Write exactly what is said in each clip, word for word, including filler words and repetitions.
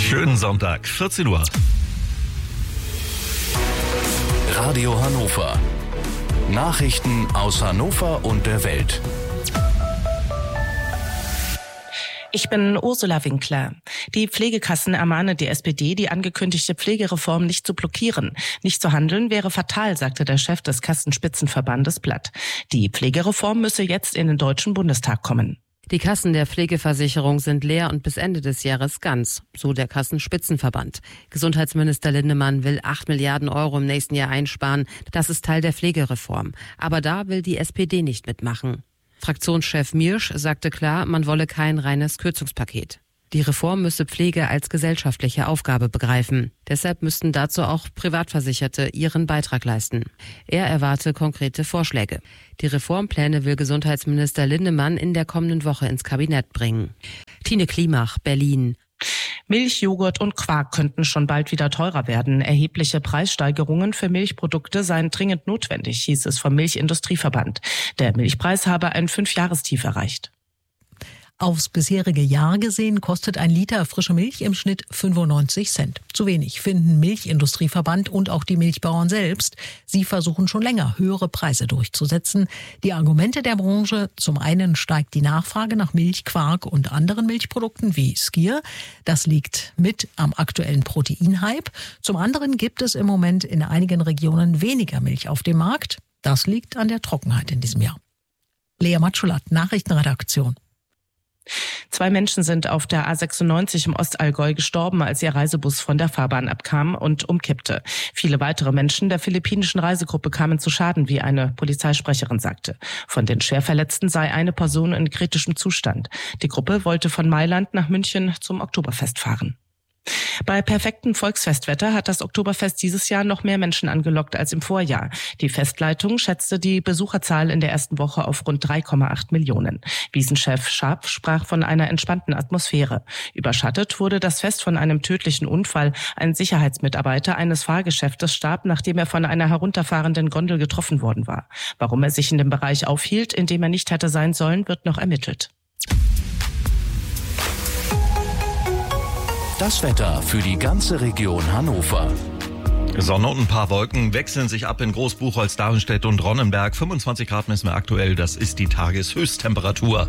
Schönen Sonntag, vierzehn Uhr. Radio Hannover. Nachrichten aus Hannover und der Welt. Ich bin Ursula Winkler. Die Pflegekassen ermahnen die S P D, die angekündigte Pflegereform nicht zu blockieren. Nicht zu handeln wäre fatal, sagte der Chef des Kassenspitzenverbandes Blatt. Die Pflegereform müsse jetzt in den Deutschen Bundestag kommen. Die Kassen der Pflegeversicherung sind leer und bis Ende des Jahres ganz, so der Kassenspitzenverband. Gesundheitsminister Linnemann will acht Milliarden Euro im nächsten Jahr einsparen. Das ist Teil der Pflegereform. Aber da will die S P D nicht mitmachen. Fraktionschef Miersch sagte klar, man wolle kein reines Kürzungspaket. Die Reform müsse Pflege als gesellschaftliche Aufgabe begreifen. Deshalb müssten dazu auch Privatversicherte ihren Beitrag leisten. Er erwarte konkrete Vorschläge. Die Reformpläne will Gesundheitsminister Linnemann in der kommenden Woche ins Kabinett bringen. Tine Klimach, Berlin. Milch, Joghurt und Quark könnten schon bald wieder teurer werden. Erhebliche Preissteigerungen für Milchprodukte seien dringend notwendig, hieß es vom Milchindustrieverband. Der Milchpreis habe ein Fünfjahrestief erreicht. Aufs bisherige Jahr gesehen kostet ein Liter frische Milch im Schnitt fünfundneunzig Cent. Zu wenig, finden Milchindustrieverband und auch die Milchbauern selbst. Sie versuchen schon länger, höhere Preise durchzusetzen. Die Argumente der Branche: zum einen steigt die Nachfrage nach Milch, Quark und anderen Milchprodukten wie Skier. Das liegt mit am aktuellen Proteinhype. Zum anderen gibt es im Moment in einigen Regionen weniger Milch auf dem Markt. Das liegt an der Trockenheit in diesem Jahr. Lea Matschulat, Nachrichtenredaktion. Zwei Menschen sind auf der A sechsundneunzig im Ostallgäu gestorben, als ihr Reisebus von der Fahrbahn abkam und umkippte. Viele weitere Menschen der philippinischen Reisegruppe kamen zu Schaden, wie eine Polizeisprecherin sagte. Von den Schwerverletzten sei eine Person in kritischem Zustand. Die Gruppe wollte von Mailand nach München zum Oktoberfest fahren. Bei perfektem Volksfestwetter hat das Oktoberfest dieses Jahr noch mehr Menschen angelockt als im Vorjahr. Die Festleitung schätzte die Besucherzahl in der ersten Woche auf rund drei Komma acht Millionen. Wiesenchef Schaap sprach von einer entspannten Atmosphäre. Überschattet wurde das Fest von einem tödlichen Unfall. Ein Sicherheitsmitarbeiter eines Fahrgeschäftes starb, nachdem er von einer herunterfahrenden Gondel getroffen worden war. Warum er sich in dem Bereich aufhielt, in dem er nicht hätte sein sollen, wird noch ermittelt. Das Wetter für die ganze Region Hannover. Sonne und ein paar Wolken wechseln sich ab in Großbuchholz, Davenstedt und Ronnenberg. fünfundzwanzig Grad messen wir aktuell, das ist die Tageshöchsttemperatur.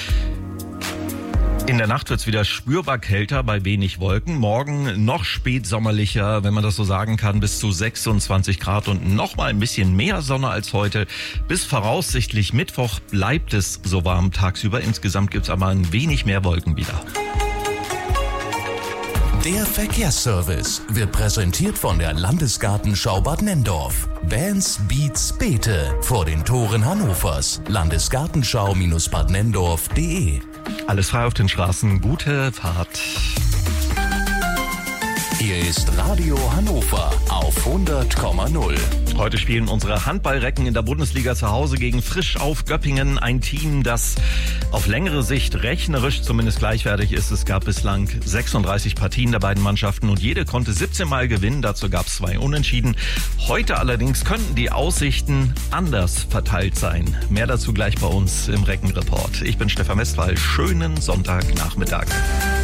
In der Nacht wird es wieder spürbar kälter bei wenig Wolken. Morgen noch spätsommerlicher, wenn man das so sagen kann, bis zu sechsundzwanzig Grad und noch mal ein bisschen mehr Sonne als heute. Bis voraussichtlich Mittwoch bleibt es so warm tagsüber. Insgesamt gibt es aber ein wenig mehr Wolken wieder. Der Verkehrsservice wird präsentiert von der Landesgartenschau Bad Nenndorf. Bands, Beats, Beete vor den Toren Hannovers. Landesgartenschau Bad Nenndorf punkt de. Alles frei auf den Straßen, gute Fahrt. Hier ist Radio Hannover auf hundert Komma null. Heute spielen unsere Handballrecken in der Bundesliga zu Hause gegen Frisch auf Göppingen. Ein Team, das auf längere Sicht rechnerisch zumindest gleichwertig ist. Es gab bislang sechsunddreißig Partien der beiden Mannschaften und jede konnte siebzehn Mal gewinnen. Dazu gab es zwei Unentschieden. Heute allerdings könnten die Aussichten anders verteilt sein. Mehr dazu gleich bei uns im Reckenreport. Ich bin Stefan Westphal. Schönen Sonntagnachmittag.